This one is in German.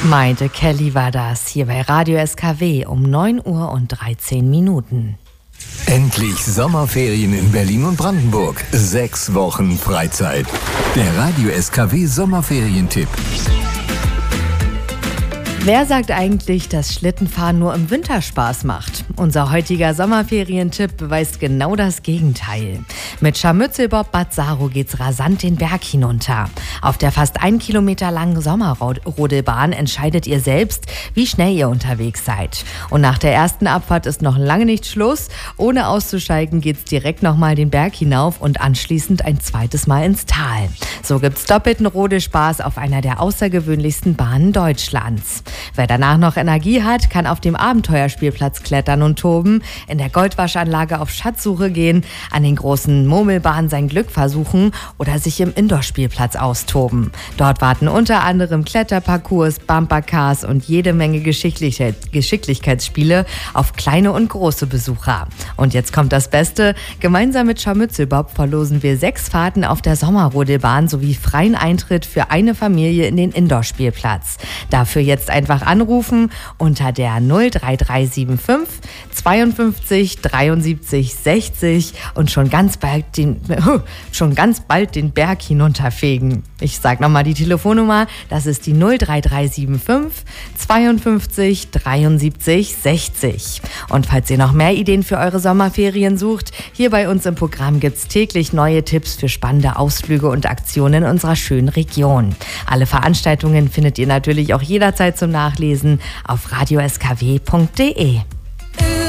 Maite Kelly war das hier bei Radio SKW um 9:13 Uhr. Endlich Sommerferien in Berlin und Brandenburg. 6 Wochen Freizeit. Der Radio SKW Sommerferientipp. Wer sagt eigentlich, dass Schlittenfahren nur im Winter Spaß macht? Unser heutiger Sommerferientipp beweist genau das Gegenteil. Mit Scharmützelbob Bad Saro geht's rasant den Berg hinunter. Auf der fast 1 Kilometer langen Sommerrodelbahn entscheidet ihr selbst, wie schnell ihr unterwegs seid. Und nach der ersten Abfahrt ist noch lange nicht Schluss. Ohne auszusteigen geht's direkt nochmal den Berg hinauf und anschließend ein zweites Mal ins Tal. So gibt's doppelten Rodelspaß auf einer der außergewöhnlichsten Bahnen Deutschlands. Wer danach noch Energie hat, kann auf dem Abenteuerspielplatz klettern und toben, in der Goldwaschanlage auf Schatzsuche gehen, an den großen Murmelbahnen sein Glück versuchen oder sich im Indoor-Spielplatz austoben. Dort warten unter anderem Kletterparcours, Bumpercars und jede Menge Geschicklichkeitsspiele auf kleine und große Besucher. Und jetzt kommt das Beste. Gemeinsam mit Scharmützelbob verlosen wir 6 Fahrten auf der Sommerrodelbahn sowie freien Eintritt für eine Familie in den Indoor-Spielplatz. Dafür jetzt einfach anrufen unter der 03375 52 73 60 und schon ganz bald den Berg hinunterfegen. Ich sage nochmal die Telefonnummer, das ist die 03375 52 73 60. Und falls ihr noch mehr Ideen für eure Sommerferien sucht, hier bei uns im Programm gibt's täglich neue Tipps für spannende Ausflüge und Aktionen in unserer schönen Region. Alle Veranstaltungen findet ihr natürlich auch jederzeit zum Nachlesen auf radioskw.de.